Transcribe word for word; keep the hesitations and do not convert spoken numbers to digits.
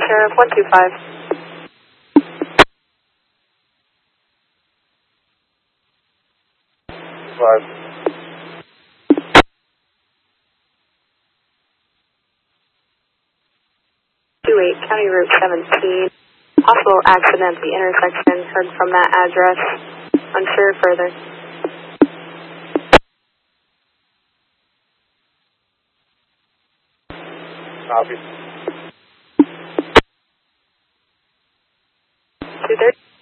Sheriff, one two five. Five. two eight, County Route seventeen. Possible accident at the intersection, heard from that address. Unsure further. Copy. two thirty.